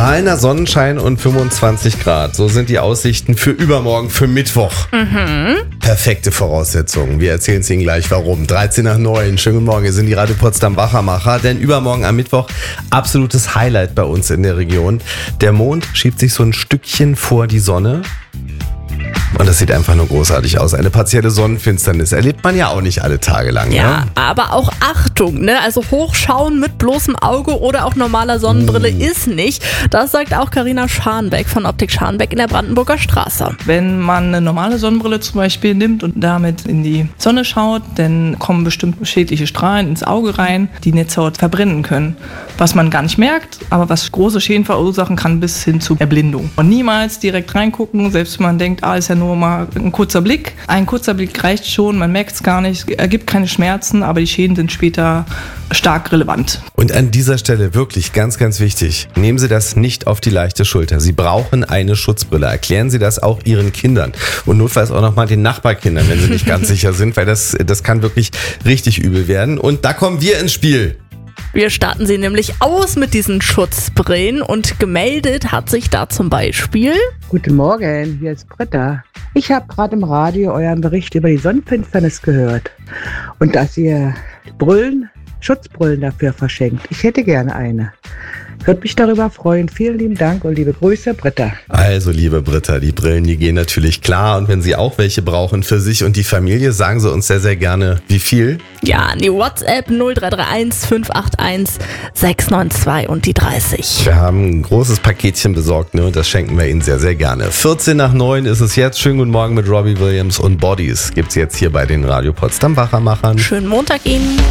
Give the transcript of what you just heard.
Strahlender Sonnenschein und 25 Grad. So sind die Aussichten für übermorgen, für Mittwoch. Perfekte Voraussetzungen. Wir erzählen es Ihnen gleich, warum. 13 nach 9. Schönen guten Morgen, hier sind die Radio Potsdam Wachermacher. Denn übermorgen am Mittwoch absolutes Highlight bei uns in der Region. Der Mond schiebt sich so ein Stückchen vor die Sonne. Und das sieht einfach nur großartig aus. Eine partielle Sonnenfinsternis erlebt man ja auch nicht alle Tage lang. Ja, ne? aber auch Achtung, ne? Also hochschauen mit bloßem Auge oder auch normaler Sonnenbrille ist nicht. Das sagt auch Carina Scharnbeck von Optik Scharnbeck in der Brandenburger Straße. Wenn man eine normale Sonnenbrille zum Beispiel nimmt und damit in die Sonne schaut, dann kommen bestimmt schädliche Strahlen ins Auge rein, die Netzhaut verbrennen können. Was man gar nicht merkt, aber was große Schäden verursachen kann bis hin zu Erblindung. Und niemals direkt reingucken, selbst wenn man denkt, ist ja nur mal ein kurzer Blick. Ein kurzer Blick reicht schon, man merkt es gar nicht, ergibt keine Schmerzen, aber die Schäden sind später stark relevant. Und an dieser Stelle wirklich ganz, ganz wichtig, nehmen Sie das nicht auf die leichte Schulter. Sie brauchen eine Schutzbrille. Erklären Sie das auch Ihren Kindern und notfalls auch nochmal den Nachbarkindern, wenn sie nicht ganz sicher sind, weil das kann wirklich richtig übel werden. Und da kommen wir ins Spiel. Wir starten sie nämlich aus mit diesen Schutzbrillen und gemeldet hat sich da zum Beispiel... Guten Morgen, hier ist Britta. Ich habe gerade im Radio euren Bericht über die Sonnenfinsternis gehört und dass ihr Schutzbrillen dafür verschenkt. Ich hätte gerne eine. Würde mich darüber freuen. Vielen lieben Dank und liebe Grüße, Britta. Also, liebe Britta, die Brillen, die gehen natürlich klar. Und wenn Sie auch welche brauchen für sich und die Familie, sagen Sie uns sehr, sehr gerne, wie viel. Ja, an die WhatsApp 0331 581 692 und die 30. Wir haben ein großes Paketchen besorgt, ne? Und das schenken wir Ihnen sehr, sehr gerne. 14 nach 9 ist es jetzt. Schönen guten Morgen mit Robbie Williams und Bodies. Gibt's jetzt hier bei den Radio Potsdam Wachermachern. Schönen Montag Ihnen.